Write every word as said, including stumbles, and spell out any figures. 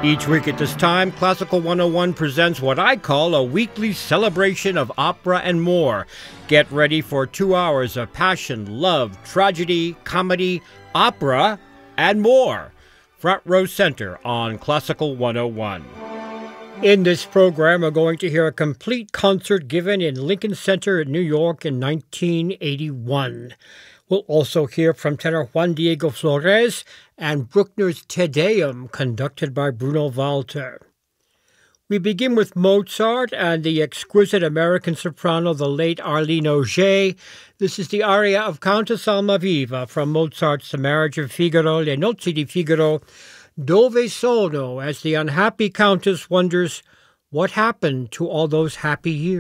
Each week at this time, Classical one oh one presents what I call a weekly celebration of opera and more. Get ready for two hours of passion, love, tragedy, comedy, opera, and more. Front Row Center on Classical one oh one. In this program, we're going to hear a complete concert given in Lincoln Center in New York in nineteen eighty-one. We'll also hear from tenor Juan Diego Flores and Bruckner's Te Deum, conducted by Bruno Walter. We begin with Mozart and the exquisite American soprano, the late Arlene Auger. This is the aria of Countess Almaviva from Mozart's The Marriage of Figaro, Le Nozze di Figaro, Dove sono, as the unhappy countess wonders what happened to all those happy years.